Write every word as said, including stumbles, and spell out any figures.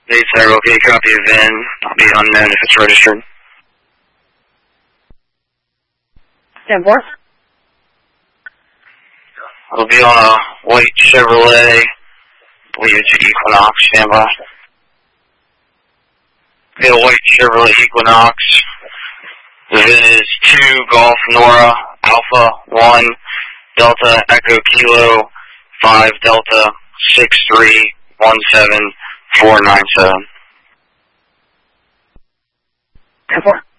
Eight Center, okay, copy of V I N. I'll be unknown if it's registered. ten four. It'll be on a white Chevrolet. I believe it's an Equinox, standby. Be a white Chevrolet Equinox. The V I N is two Golf Nora Alpha one Delta Echo Kilo five Delta six three one seven four nine seven. ten four.